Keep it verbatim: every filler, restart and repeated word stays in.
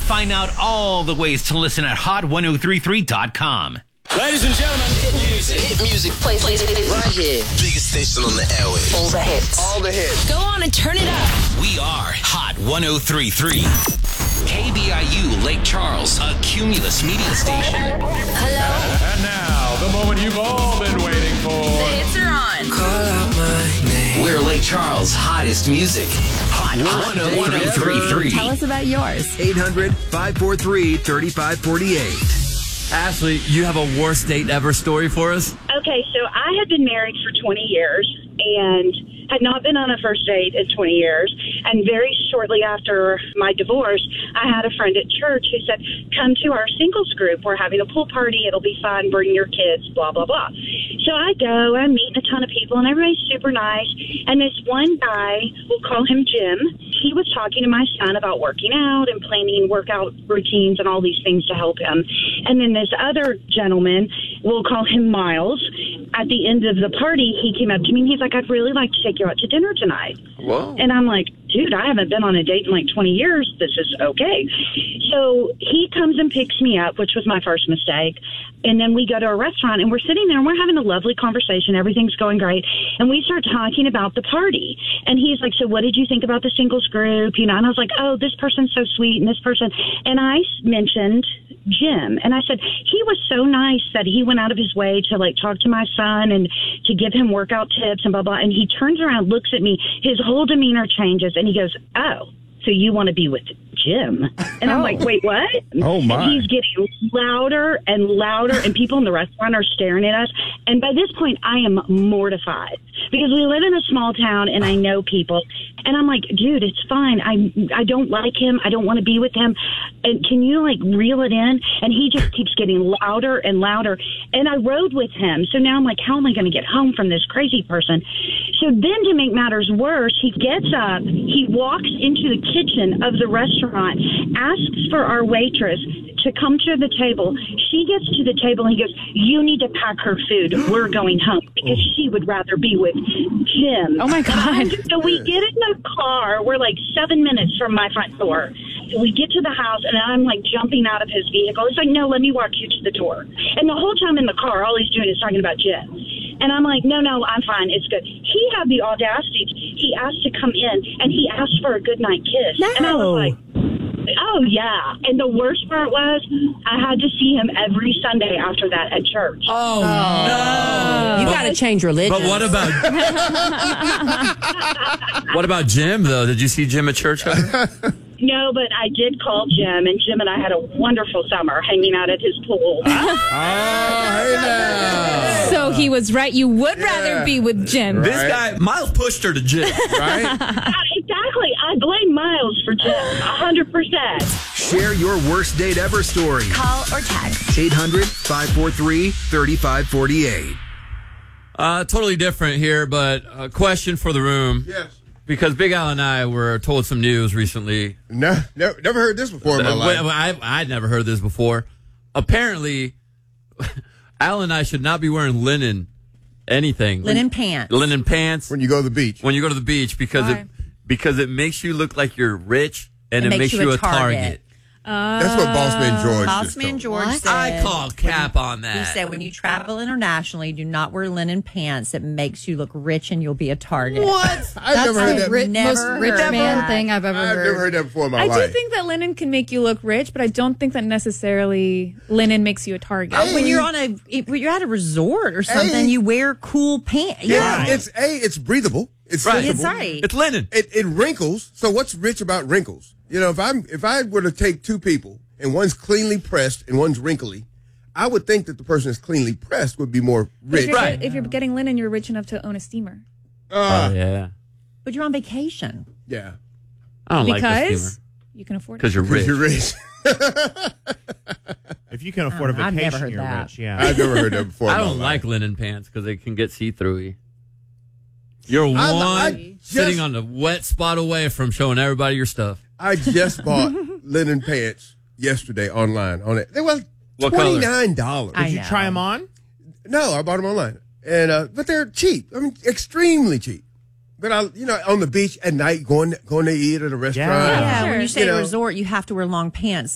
Find out all the ways to listen at hot ten thirty-three dot com. Ladies and gentlemen, hit music. Hit music. Play, play, play, play. Right here. Biggest station on the airwaves. All the hits. All the hits. Go on and turn it up. We are Hot ten thirty-three. K B I U Lake Charles, a Cumulus media station. Hello. And now, the moment you've all been waiting for. The hits are on. Call out my name. We're Lake Charles' hottest music. Hot ten thirty-three. Tell us about yours. eight hundred, five four three, three five four eight. Ashley, you have a worst date ever story for us? Okay, so I had been married for twenty years and had not been on a first date in twenty years. And very shortly after my divorce, I had a friend at church who said, come to our singles group. We're having a pool party. It'll be fun. Bring your kids, blah, blah, blah. So I go, I'm meeting a ton of people, and everybody's super nice. And this one guy, we'll call him Jim, he was talking to my son about working out and planning workout routines and all these things to help him. And then this other gentleman, we'll call him Miles, at the end of the party, he came up to me and he's like, I'd really like to take you out to dinner tonight. Whoa. And I'm like, dude, I haven't been on a date in like twenty years. This is okay. So he comes and picks me up, which was my first mistake. And then we go to a restaurant and we're sitting there and we're having a lovely conversation. Everything's going great. And we start talking about the party. And he's like, so what did you think about the singles group? You know, and I was like, oh, this person's so sweet and this person. And I mentioned Jim. And I said, he was so nice that he went out of his way to like talk to my son and to give him workout tips and blah, blah. And he turns around, looks at me, his whole demeanor changes and he goes, oh, so you want to be with Jim? And I'm oh. like, wait, what? Oh, my. And he's getting louder and louder and people in the restaurant are staring at us. And by this point, I am mortified because we live in a small town and I know people. And I'm like, dude, it's fine. I I don't like him. I don't want to be with him. And can you like reel it in? And he just keeps getting louder and louder. And I rode with him. So now I'm like, how am I going to get home from this crazy person? So then to make matters worse, he gets up, he walks into the kitchen of the restaurant, asks for our waitress to come to the table. She gets to the table and he goes, you need to pack her food. We're going home because she would rather be with Jim. Oh my God. So we get in the car. We're like seven minutes from my front door. So we get to the house and I'm like jumping out of his vehicle. He's like, no, let me walk you to the door. And the whole time in the car, all he's doing is talking about Jim. And I'm like, no, no, I'm fine. It's good. He had the audacity. He asked to come in and he asked for a goodnight kiss. No. And I was like, oh, yeah. And the worst part was I had to see him every Sunday after that at church. Oh, no. You got to change religion. But what about what about Jim, though? Did you see Jim at church? No, but I did call Jim, and Jim and I had a wonderful summer hanging out at his pool. Oh, hey now. So he was right. You would Yeah. rather be with Jim. This guy, Miles pushed her to Jim. Right? Uh, exactly. I blame Miles for Jim, one hundred percent. Share your worst date ever story. Call or text. eight hundred, five four three, three five four eight. Uh, totally different here, but a question for the room. Yes. Because Big Al and I were told some news recently. No, never, never heard this before in my Uh, life. well, I, I'd never heard this before. Apparently, Al and I should not be wearing linen anything. Linen pants. Linen pants When you go to the beach. when you go to the beach because Why? it because it makes you look like you're rich and It it, makes makes you you a a target. target. That's what Bossman George just Bossman told. George What? said. I call cap on that. He said when you travel internationally, do not wear linen pants. It makes you look rich and you'll be a target. What? I've never heard that. ri- Never most rich heard man that. thing I've ever I've heard. never heard that before in my I life. do think that linen can make you look rich, but I don't think that necessarily linen makes you a target. When you're on a, when you're at a resort or something, Hey. you wear cool pants. yeah, it's a it's breathable. It's Right. sensible. It's right. It's linen. It, it wrinkles. So what's rich about wrinkles? You know, if I'm if I were to take two people and one's cleanly pressed and one's wrinkly, I would think that the person that's cleanly pressed would be more But if rich. you're, Right. if you're getting linen, you're rich enough to own a steamer. Uh, oh, yeah. But you're on vacation. yeah, I don't like this Because you can afford it. because you're because rich. you're rich. If you can afford a I've never vacation, heard you're that. rich. Yeah. I've never heard that before. I in my don't life. like linen pants because they can get see-throughy. You're one I- I sitting just- on the wet spot away from showing everybody your stuff. I just bought linen pants yesterday online. On it, they were What color? twenty nine dollars. I Did you know. try them on? No, I bought them online, and uh, but they're cheap. I mean, extremely cheap. But I, you know, on the beach at night, going going to eat at a restaurant. Yeah, Sure. when you say You know. resort, you have to wear long pants.